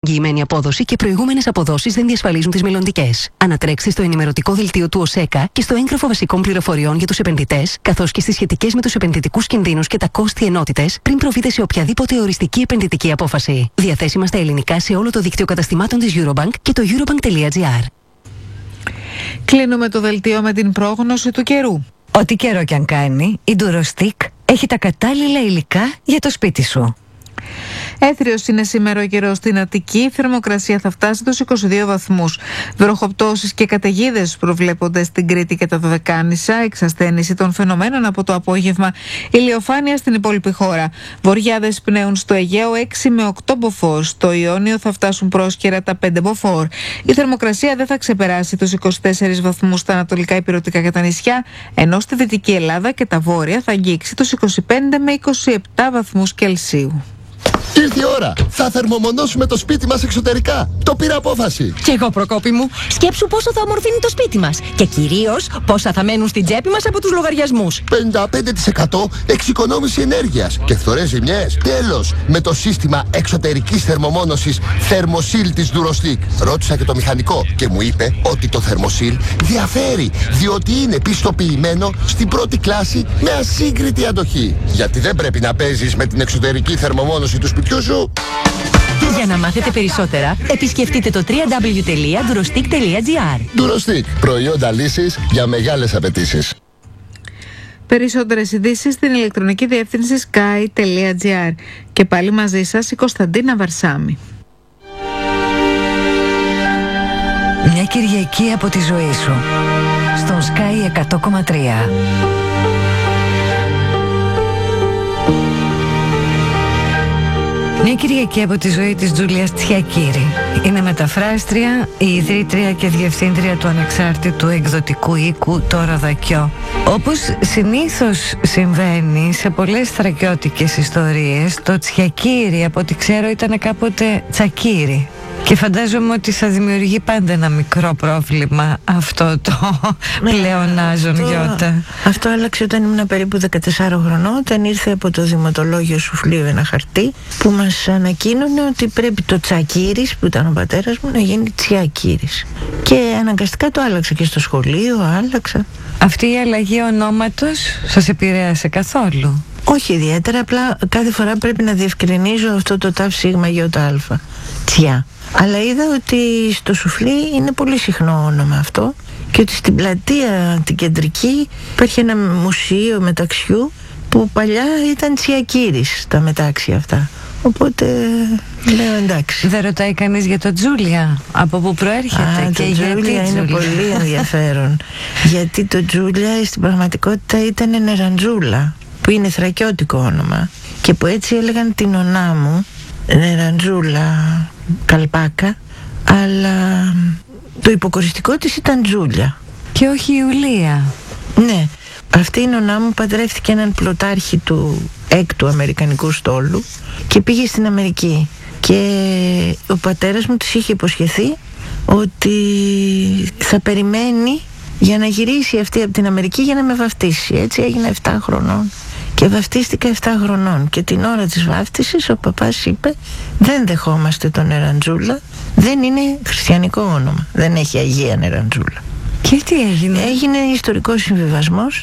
εγγυημένη απόδοση και προηγούμενες αποδόσεις δεν διασφαλίζουν τις μελλοντικές. Ανατρέξτε στο ενημερωτικό δελτίο του ΟΣΕΚΑ και στο έγγραφο βασικών πληροφοριών για τους επενδυτές, καθώς και στις σχετικές με τους επενδυτικούς κινδύνους και τα κόστη ενότητες, πριν προβείτε σε οποιαδήποτε οριστική επενδυτική απόφαση. Διαθέσιμα στα ελληνικά σε όλο το δίκτυο καταστημάτων της Eurobank και το eurobank.gr. Κλείνουμε το δελτίο με την πρόγνωση του καιρού. Ό,τι καιρό κι αν κάνει, η Durostick έχει τα κατάλληλα υλικά για το σπίτι σου. Έθριος είναι σήμερα ο καιρός στην Αττική. Η θερμοκρασία θα φτάσει τους 22 βαθμούς. Βροχοπτώσεις και καταιγίδες προβλέπονται στην Κρήτη και τα Δωδεκάνησα. Εξασθένηση των φαινομένων από το απόγευμα. Ηλιοφάνεια στην υπόλοιπη χώρα. Βοριάδες πνέουν στο Αιγαίο 6 με 8 μποφόρ. Στο Ιόνιο θα φτάσουν πρόσκαιρα τα 5 μποφόρ. Η θερμοκρασία δεν θα ξεπεράσει τους 24 βαθμούς στα ανατολικά ηπειρωτικά και τα νησιά, ενώ στη Δυτική Ελλάδα και τα βόρεια θα αγγίξει τους 25 με 27 βαθμούς Κελσίου. Ήρθε η ώρα! Θα θερμομονώσουμε το σπίτι μας εξωτερικά. Το πήρα απόφαση. Κι εγώ, Προκόπη μου. Σκέψου πόσο θα ομορφύνει το σπίτι μας. Και κυρίως πόσα θα μένουν στην τσέπη μας από τους λογαριασμούς. 55% εξοικονόμηση ενέργειας και φθορές ζημιές. Τέλος, με το σύστημα εξωτερικής θερμομόνωσης Thermosil της Durostick. Ρώτησα και το μηχανικό και μου είπε ότι το Thermosil διαφέρει, διότι είναι πιστοποιημένο στην πρώτη κλάση με ασύγκριτη αντοχή. Γιατί δεν πρέπει να παίζεις με την εξωτερική θερμομόνωση του σπιτιού σου. Για να μάθετε περισσότερα, επισκεφτείτε το www.durostick.gr. Durostick, προϊόντα λύσης για μεγάλες απαιτήσεις. Περισσότερες ειδήσεις στην ηλεκτρονική διεύθυνση sky.gr. Και πάλι μαζί σας η Κωνσταντίνα Βαρσάμη. Μια Κυριακή από τη ζωή σου στον Sky 100,3. Μια Κυριακή από τη ζωή της Τζούλιας Τσιακίρη. Είναι μεταφράστρια, η ιδρύτρια και διευθύντρια του ανεξάρτητου εκδοτικού οίκου Το Ροδακιό. Όπως συνήθως συμβαίνει σε πολλές θρακιώτικες ιστορίες, το Τσιακίρι από ό,τι ξέρω ήταν κάποτε Τσακίρι. Και φαντάζομαι ότι θα δημιουργεί πάντα ένα μικρό πρόβλημα αυτό το πλεονάζον γιώτα. Αυτό άλλαξε όταν ήμουν περίπου 14 χρονών, όταν ήρθε από το Δημοτολόγιο Σουφλίου ένα χαρτί που μας ανακοίνωνε ότι πρέπει το Τσακίρις, που ήταν ο πατέρας μου, να γίνει Τσιακίρις. Και αναγκαστικά το άλλαξα και στο σχολείο, άλλαξα. Αυτή η αλλαγή ονόματος σας επηρέασε καθόλου? Όχι ιδιαίτερα, απλά κάθε φορά πρέπει να διευκρινίζω αυτό το ταφ σίγμα γιώτα αλφα. Τσιά. Αλλά είδα ότι στο Σουφλί είναι πολύ συχνό όνομα αυτό και ότι στην πλατεία την κεντρική υπάρχει ένα μουσείο μεταξιού που παλιά ήταν Τσιακίρις τα μετάξια αυτά. Οπότε λέω εντάξει. Δεν ρωτάει κανείς για το Τζούλια, από πού προέρχεται? Και το Τζούλια είναι πολύ ενδιαφέρον. Γιατί το Τζούλια στην πραγματικότητα ήταν Νεραντζούλα, που είναι θρακιώτικο όνομα και που έτσι έλεγαν την ονά μου, Νεραντζούλα Καλπάκα, αλλά το υποκοριστικό της ήταν Τζούλια. Και όχι Ιουλία. Ναι, αυτή η νονά μου παντρεύτηκε έναν πλωτάρχη του 6ου Αμερικανικού στόλου και πήγε στην Αμερική. Και ο πατέρας μου της είχε υποσχεθεί ότι θα περιμένει για να γυρίσει αυτή από την Αμερική για να με βαφτίσει. Έτσι έγινα 7 χρονών. Και βαφτίστηκα 7 χρονών και την ώρα της βάφτισης ο παπάς είπε δεν δεχόμαστε τον Νεραντζούλα, δεν είναι χριστιανικό όνομα, δεν έχει Αγία Νεραντζούλα. Και τι έγινε? Έγινε ιστορικός συμβιβασμός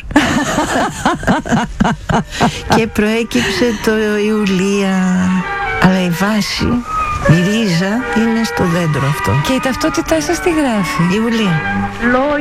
και προέκυψε το Ιουλία, αλλά η βάση, η ρίζα είναι στο δέντρο αυτό. Και η ταυτότητά σας τι γράφει? Ιουλία.